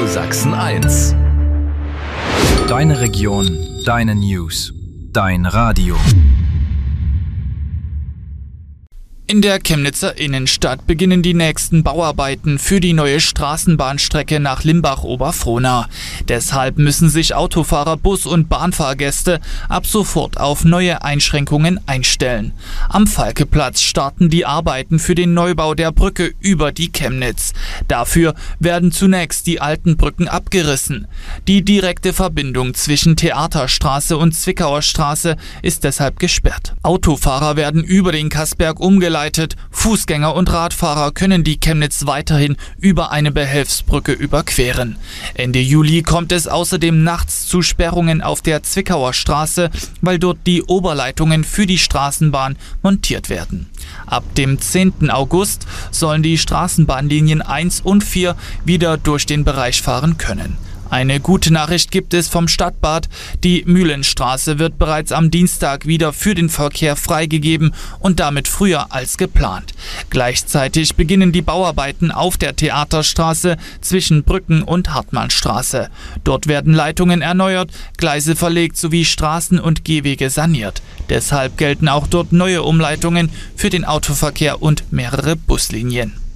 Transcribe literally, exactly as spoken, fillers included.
Sachsen eins. Deine Region, deine News, dein Radio. In der Chemnitzer Innenstadt beginnen die nächsten Bauarbeiten für die neue Straßenbahnstrecke nach Limbach-Oberfrohna. Deshalb müssen sich Autofahrer, Bus- und Bahnfahrgäste ab sofort auf neue Einschränkungen einstellen. Am Falkeplatz starten die Arbeiten für den Neubau der Brücke über die Chemnitz. Dafür werden zunächst die alten Brücken abgerissen. Die direkte Verbindung zwischen Theaterstraße und Zwickauer Straße ist deshalb gesperrt. Autofahrer werden über den Kassberg umgeleitet. Fußgänger und Radfahrer können die Chemnitz weiterhin über eine Behelfsbrücke überqueren. Ende Juli kommt es außerdem nachts zu Sperrungen auf der Zwickauer Straße, weil dort die Oberleitungen für die Straßenbahn montiert werden. Ab dem zehnten August sollen die Straßenbahnlinien eins und vier wieder durch den Bereich fahren können. Eine gute Nachricht gibt es vom Stadtbad. Die Mühlenstraße wird bereits am Dienstag wieder für den Verkehr freigegeben und damit früher als geplant. Gleichzeitig beginnen die Bauarbeiten auf der Theaterstraße zwischen Brücken und Hartmannstraße. Dort werden Leitungen erneuert, Gleise verlegt sowie Straßen und Gehwege saniert. Deshalb gelten auch dort neue Umleitungen für den Autoverkehr und mehrere Buslinien.